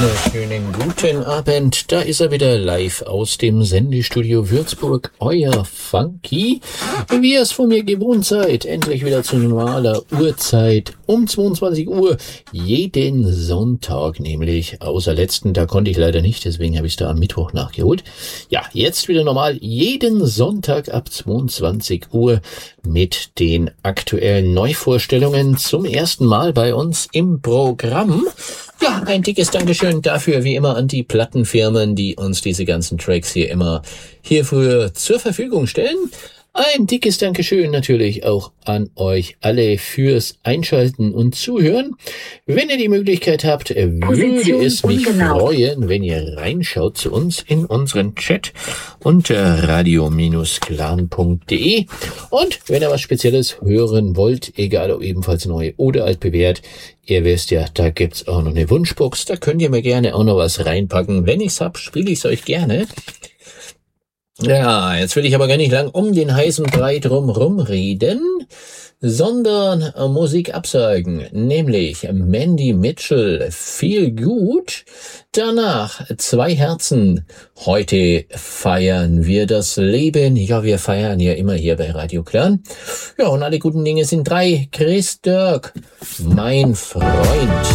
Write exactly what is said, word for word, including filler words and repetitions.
wunderschönen guten Abend. Da ist er wieder live aus dem Sendestudio Würzburg, euer Funky. Wie ihr es von mir gewohnt seid, endlich wieder zu normaler Uhrzeit um zweiundzwanzig Uhr. Jeden Sonntag nämlich, außer letzten, da konnte ich leider nicht, deswegen habe ich es da am Mittwoch nachgeholt. Ja, jetzt wieder normal, jeden Sonntag ab zweiundzwanzig Uhr mit den aktuellen Neuvorstellungen zum ersten Mal bei uns im Programm. Ja, ein dickes Dankeschön dafür, wie immer, an die Plattenfirmen, die uns diese ganzen Tracks hier immer hierfür zur Verfügung stellen. Ein dickes Dankeschön natürlich auch an euch alle fürs Einschalten und Zuhören. Wenn ihr die Möglichkeit habt, würde es mich freuen, wenn ihr reinschaut zu uns in unseren Chat unter radio Bindestrich clan punkt de. Und wenn ihr was Spezielles hören wollt, egal ob ebenfalls neu oder altbewährt, ihr wisst ja, da gibt's auch noch eine Wunschbox, da könnt ihr mir gerne auch noch was reinpacken. Wenn ich's hab, spiele ich's euch gerne. Ja, jetzt will ich aber gar nicht lang um den heißen Brei drum rumreden, sondern Musik absagen, nämlich Mandy Mitchell, Feel Good. Danach Zwei Herzen. Heute feiern wir das Leben. Ja, wir feiern ja immer hier bei Radio Clan. Ja, und alle guten Dinge sind drei. Chris Dirk, mein Freund.